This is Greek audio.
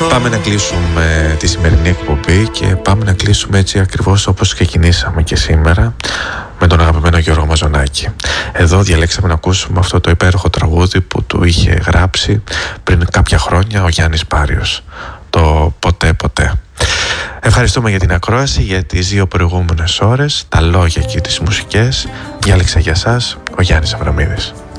Πάμε να κλείσουμε τη σημερινή εκπομπή και πάμε να κλείσουμε έτσι ακριβώς όπως ξεκινήσαμε και σήμερα, με τον αγαπημένο Γιώργο Μαζονάκη. Εδώ διαλέξαμε να ακούσουμε αυτό το υπέροχο τραγούδι που του είχε γράψει πριν κάποια χρόνια ο Γιάννης Πάριος, το «Ποτέ ποτέ». Ευχαριστούμε για την ακρόαση, για τις 2 προηγούμενες ώρες, τα λόγια και τις μουσικές. Διάλεξα για σας ο Γιάννης Αβραμίδης.